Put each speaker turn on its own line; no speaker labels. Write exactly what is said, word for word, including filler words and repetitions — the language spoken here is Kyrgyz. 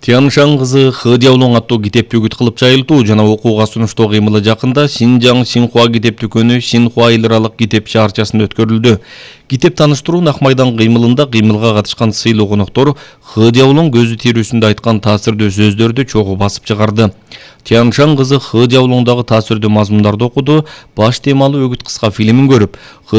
Тяншан кызы Хы Дяолong аттуу китепти үгүт кылып жайылтуу жана окууга сунуштоо кыймылы жакында Шинжаң Синхуа китеп дүкөнү Синхуа эл аралык китеп шаарчасында өткөрүлдү. Китеп тааныштыруу Нахмайдан кыймылында кыймылга катышкан сыйлуу коноктор Хы Дяолong көзү тирүүсүндө айткан таасирдүү сөздөрдү чогуу басып чыгарды. Тяншан кызы Хы Дяолongдагы таасирдүү мазмундарды окуду, баш темалуу үгүт кыска фильмин көрүп,